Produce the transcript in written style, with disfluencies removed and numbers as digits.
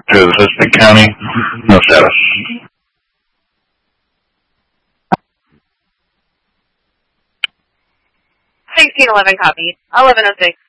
to the assistant county, no status. 1611 copied. 1106.